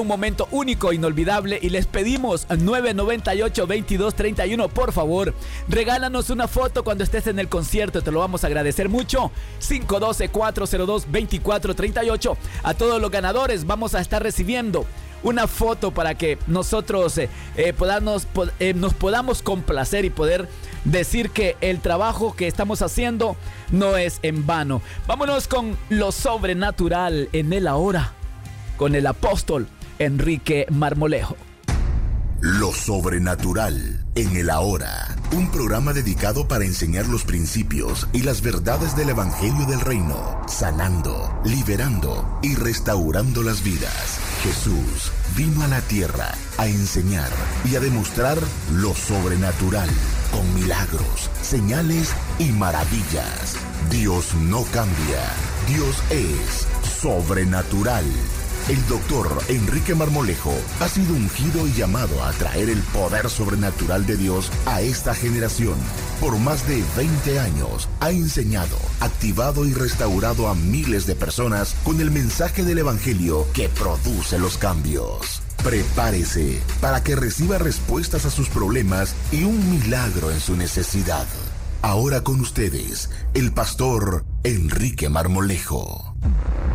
Un momento único, inolvidable, y les pedimos 998-2231, por favor, regálanos una foto cuando estés en el concierto, te lo vamos a agradecer mucho. 512-402-2438. A todos los ganadores vamos a estar recibiendo una foto para que nosotros nos podamos complacer y poder decir que el trabajo que estamos haciendo no es en vano. Vámonos con lo sobrenatural en el ahora, con el apóstol Enrique Marmolejo. Lo sobrenatural en el ahora, un programa dedicado para enseñar los principios y las verdades del Evangelio del Reino, sanando, liberando y restaurando las vidas. Jesús vino a la tierra a enseñar y a demostrar lo sobrenatural con milagros, señales y maravillas. Dios no cambia, Dios es sobrenatural. El doctor Enrique Marmolejo ha sido ungido y llamado a traer el poder sobrenatural de Dios a esta generación. Por más de 20 años ha enseñado, activado y restaurado a miles de personas con el mensaje del Evangelio que produce los cambios. Prepárese para que reciba respuestas a sus problemas y un milagro en su necesidad. Ahora con ustedes, el pastor Enrique Marmolejo.